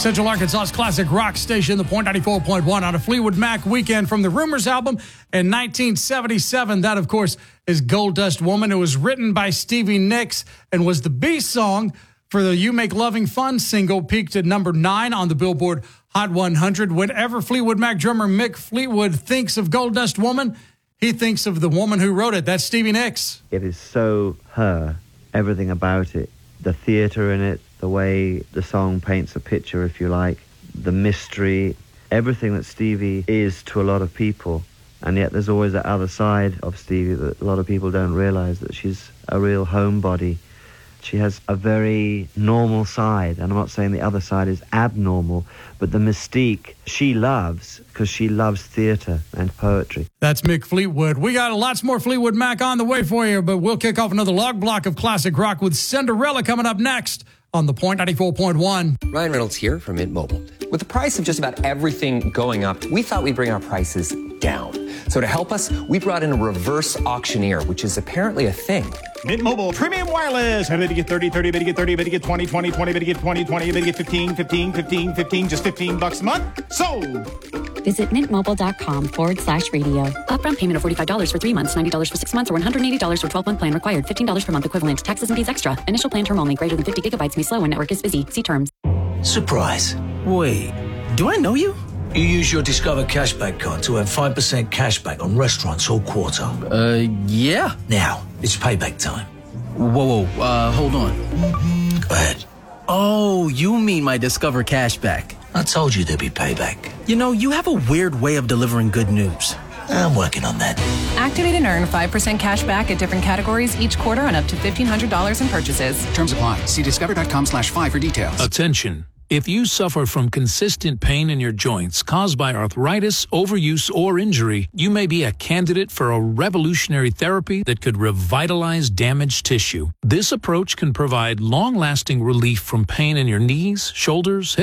Central Arkansas's classic rock station, The Point 94.1, on a Fleetwood Mac weekend from the Rumors album in 1977. That, of course, is Gold Dust Woman. It was written by Stevie Nicks and was the B song for the You Make Loving Fun single, peaked at number 9 on the Billboard Hot 100. Whenever Fleetwood Mac drummer Mick Fleetwood thinks of Gold Dust Woman, he thinks of the woman who wrote it. That's Stevie Nicks. It is so her, everything about it, the theatre in it, the way the song paints a picture, if you like, the mystery, everything that Stevie is to a lot of people. And yet there's always that other side of Stevie that a lot of people don't realise, that she's a real homebody. She has a very normal side, and I'm not saying the other side is abnormal, but the mystique she loves, because she loves theatre and poetry. That's Mick Fleetwood. We got lots more Fleetwood Mac on the way for you, but we'll kick off another log block of classic rock with Cinderella coming up next on The Point 94.1. Ryan Reynolds here from Mint Mobile. With the price of just about everything going up, we thought we'd bring our prices down. So to help us, we brought in a reverse auctioneer, which is apparently a thing. Mint Mobile Premium Wireless. How did you get 30, 30, bet you get 30, bet you get 20, 20, 20, bet you get 20, 20, bet you get 15, 15, 15, 15, just $15 a month? Sold! Visit mintmobile.com/radio. Upfront payment of $45 for 3 months, $90 for 6 months, or $180 for 12-month plan required. $15 per month equivalent. Taxes and fees extra. Initial plan term only. Greater than 50 gigabytes may slow when network is busy. See terms. Surprise. Wait, do I know you? You use your Discover Cashback card to earn 5% cashback on restaurants all quarter. Yeah. Now, it's payback time. Whoa, hold on. Go ahead. Oh, you mean my Discover Cashback. I told you there'd be payback. You know, you have a weird way of delivering good news. I'm working on that. Activate and earn 5% cash back at different categories each quarter on up to $1,500 in purchases. Terms apply. See discover.com/5 for details. Attention. If you suffer from consistent pain in your joints caused by arthritis, overuse, or injury, you may be a candidate for a revolutionary therapy that could revitalize damaged tissue. This approach can provide long-lasting relief from pain in your knees, shoulders,